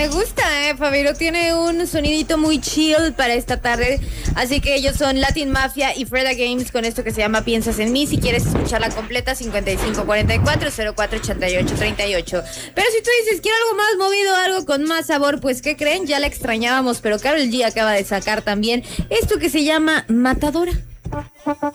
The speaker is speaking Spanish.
Me gusta, Fabio. Tiene un sonidito muy chill para esta tarde. Así que ellos son Latin Mafia y Freda Games con esto que se llama Piensas en mí. Si quieres escucharla completa, 5544-048838. Pero si tú dices, quiero algo más movido, algo con más sabor, pues ¿qué creen? Ya la extrañábamos, pero Karol G acaba de sacar también esto que se llama Matadora.